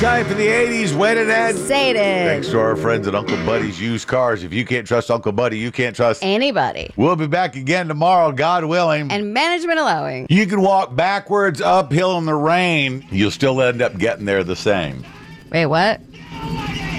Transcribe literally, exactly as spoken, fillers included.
Time for the eighties. When it ends. Say it. Thanks to our friends at Uncle Buddy's Used Cars. If you can't trust Uncle Buddy, you can't trust anybody. We'll be back again tomorrow, God willing. And management allowing. You can walk backwards uphill in the rain. You'll still end up getting there the same. Wait, what?